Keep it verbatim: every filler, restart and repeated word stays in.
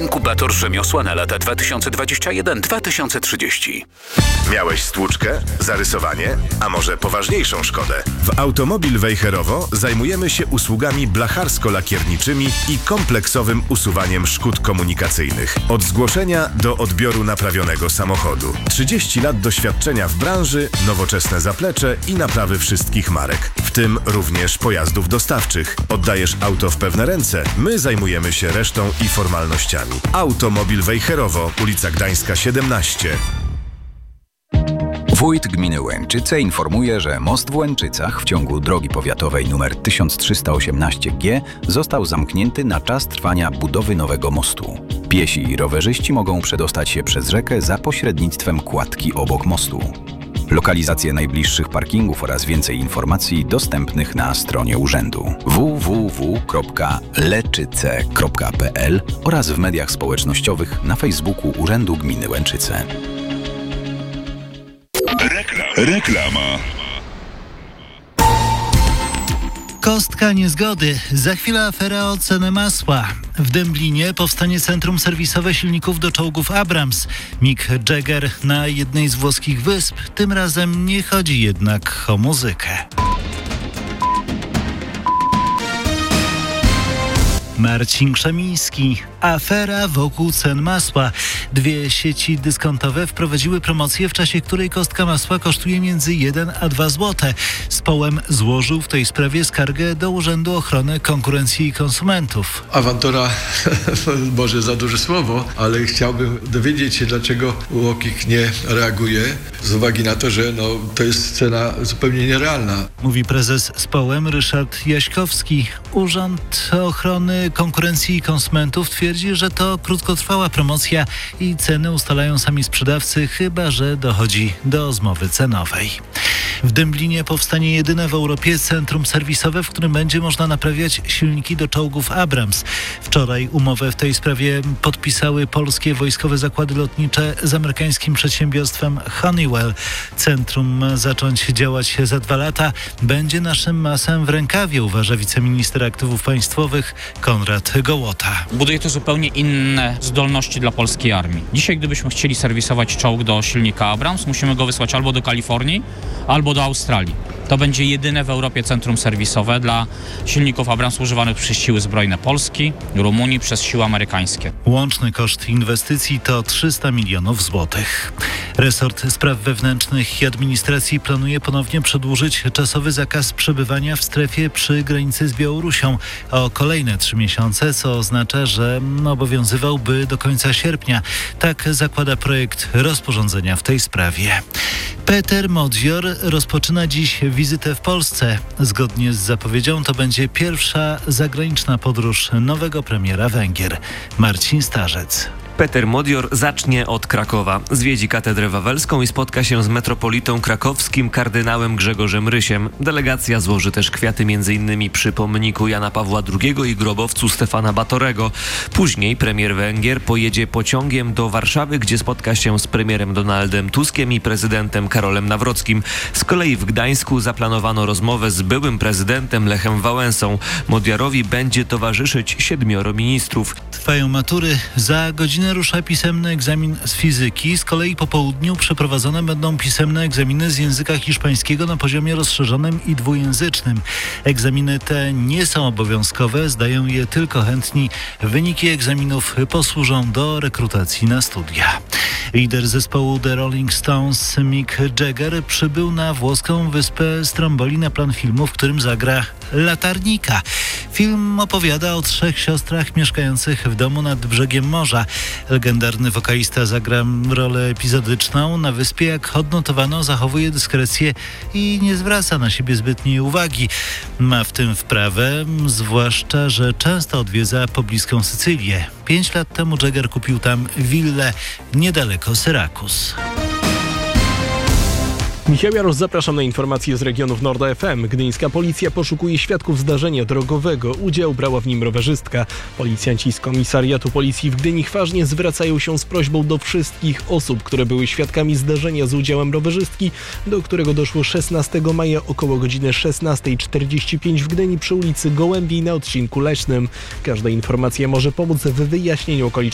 Inkubator rzemiosła na lata dwa tysiące dwudziesty pierwszy do dwa tysiące trzydziestego. Miałeś stłuczkę, zarysowanie, a może poważniejszą szkodę? W Automobil Wejherowo zajmujemy się usługami blacharsko-lakierniczymi i kompleksowym usuwaniem szkód komunikacyjnych. Od zgłoszenia do odbioru naprawionego samochodu. trzydzieści lat doświadczenia w branży, nowoczesne zaplecze i naprawy wszystkich marek, w tym również pojazdów dostawczych. Oddajesz auto w pewne ręce, my zajmujemy się resztą i formalnościami. Automobil Wejherowo, ulica Gdańska siedemnaście. Wójt gminy Łęczyce informuje, że most w Łęczycach w ciągu drogi powiatowej nr tysiąc trzysta osiemnaście G został zamknięty na czas trwania budowy nowego mostu. Piesi i rowerzyści mogą przedostać się przez rzekę za pośrednictwem kładki obok mostu. Lokalizacje najbliższych parkingów oraz więcej informacji dostępnych na stronie urzędu w w w kropka leczyce kropka p l oraz w mediach społecznościowych na Facebooku Urzędu Gminy Łęczyce. Reklama. Kostka niezgody. Za chwilę afera o cenę masła. W Dęblinie powstanie centrum serwisowe silników do czołgów Abrams. Mick Jagger na jednej z włoskich wysp. Tym razem nie chodzi jednak o muzykę. Marcin Krzemiński. Afera wokół cen masła. Dwie sieci dyskontowe wprowadziły promocję, w czasie której kostka masła kosztuje między jeden a dwa złote. Społem złożył w tej sprawie skargę do Urzędu Ochrony Konkurencji i Konsumentów. Awantura, może za duże słowo, ale chciałbym dowiedzieć się, dlaczego UOKiK nie reaguje, z uwagi na to, że no, to jest cena zupełnie nierealna. Mówi prezes Społem Ryszard Jaśkowski. Urząd Ochrony Konkurencji i Konsumentów twierdzi, że to krótkotrwała promocja i ceny ustalają sami sprzedawcy, chyba że dochodzi do zmowy cenowej. W Dęblinie powstanie jedyne w Europie centrum serwisowe, w którym będzie można naprawiać silniki do czołgów Abrams. Wczoraj umowę w tej sprawie podpisały polskie wojskowe zakłady lotnicze z amerykańskim przedsiębiorstwem Honeywell. Centrum ma zacząć działać za dwa lata. Będzie naszym masem w rękawie, uważa wiceminister aktywów państwowych Konrad Gołota. Buduje to zupełnie inne zdolności dla polskiej armii. Dzisiaj, gdybyśmy chcieli serwisować czołg do silnika Abrams, musimy go wysłać albo do Kalifornii, albo do Australii. To będzie jedyne w Europie centrum serwisowe dla silników Abrams używanych przez siły zbrojne Polski, Rumunii, przez siły amerykańskie. Łączny koszt inwestycji to trzysta milionów złotych. Resort Spraw Wewnętrznych i Administracji planuje ponownie przedłużyć czasowy zakaz przebywania w strefie przy granicy z Białorusią o kolejne trzy miesiące, co oznacza, że obowiązywałby do końca sierpnia. Tak zakłada projekt rozporządzenia w tej sprawie. Peter Modzior rozpoczyna dziś wizytę w Polsce. Zgodnie z zapowiedzią to będzie pierwsza zagraniczna podróż nowego premiera Węgier. Marcin Starzec. Peter Modzior zacznie od Krakowa. Zwiedzi katedrę wawelską i spotka się z metropolitą krakowskim kardynałem Grzegorzem Rysiem. Delegacja złoży też kwiaty m.in. przy pomniku Jana Pawła drugiego i grobowcu Stefana Batorego. Później premier Węgier pojedzie pociągiem do Warszawy, gdzie spotka się z premierem Donaldem Tuskiem i prezydentem Karolem Nawrockim. Z kolei w Gdańsku zaplanowano rozmowę z byłym prezydentem Lechem Wałęsą. Modiarowi będzie towarzyszyć siedmioro ministrów. Trwają matury. Za godzinę rusza pisemny egzamin z fizyki. Z kolei po południu przeprowadzone będą pisemne egzaminy z języka hiszpańskiego na poziomie rozszerzonym i dwujęzycznym. Egzaminy te nie są obowiązkowe, zdają je tylko chętni. Wyniki egzaminów posłużą do rekrutacji na studia. Lider zespołu The Rolling Stones Mick Jagger przybył na włoską wyspę Stromboli na plan filmu, w którym zagra latarnika. Film opowiada o trzech siostrach mieszkających w domu nad brzegiem morza. Legendarny wokalista zagra rolę epizodyczną. Na wyspie, jak odnotowano, zachowuje dyskrecję i nie zwraca na siebie zbytniej uwagi. Ma w tym wprawę, zwłaszcza że często odwiedza pobliską Sycylię. Pięć lat temu Jagger kupił tam willę niedaleko Syrakus. Michał Jarosz, zapraszam na informacje z regionów Norda F M. Gdyńska policja poszukuje świadków zdarzenia drogowego. Udział brała w nim rowerzystka. Policjanci z komisariatu policji w Gdyni Chważnie zwracają się z prośbą do wszystkich osób, które były świadkami zdarzenia z udziałem rowerzystki, do którego doszło szesnastego maja około godziny szesnasta czterdzieści pięć w Gdyni przy ulicy Gołębiej na odcinku Leśnym. Każda informacja może pomóc w wyjaśnieniu okoliczności